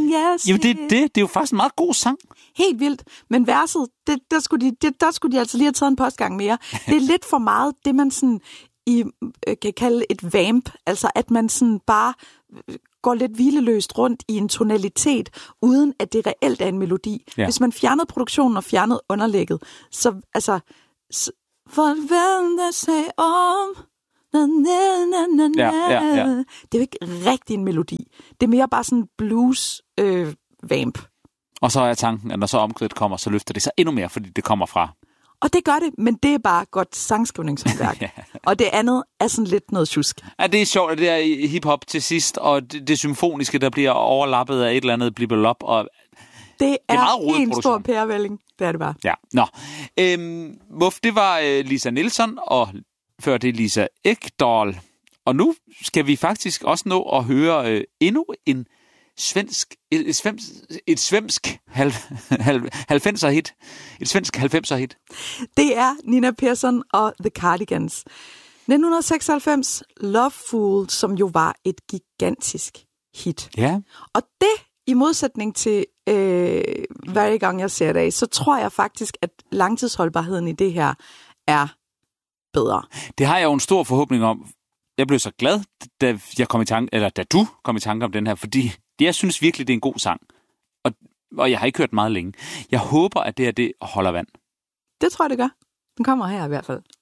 yes. Jamen, det er jo faktisk en meget god sang. Helt vildt. Men verset, der skulle de altså lige have taget en postgang mere. Det er lidt for meget, det man sådan kan kalde et vamp. Altså, at man sådan bare går lidt hvileløst rundt i en tonalitet, uden at det reelt er en melodi. Ja. Hvis man fjernede produktionen og fjernede underlægget, så altså... Forvente sig om... Ja. Det er jo ikke rigtig en melodi. Det er mere bare sådan en blues-vamp. Og så er tanken, at når så omkvædet kommer, så løfter det sig endnu mere, fordi det kommer fra... Og det gør det, men det er bare godt sangskrivningshåndværk. Og det andet er sådan lidt noget tjusk. Ja, det er sjovt, at det er hiphop til sidst, og det symfoniske, der bliver overlappet af et eller andet blibelop, og det er meget en stor pærevælling. Det er det bare. Ja, nå. Muff, det var Lisa Nilsson, og før det Lisa Ekdahl. Og nu skal vi faktisk også nå at høre endnu en svensk 90'er-hit. Et svensk 90'er-hit. Det er Nina Persson og The Cardigans. 1996, Love Fool, som jo var et gigantisk hit. Ja. Og det, i modsætning til hver gang jeg ser det af, så tror jeg faktisk, at langtidsholdbarheden i det her er bedre. Det har jeg jo en stor forhåbning om. Jeg blev så glad, da du kom i tanke om den her, fordi jeg synes virkelig, det er en god sang. Og jeg har ikke hørt meget længe. Jeg håber, at det holder vand. Det tror jeg, det gør. Den kommer her i hvert fald.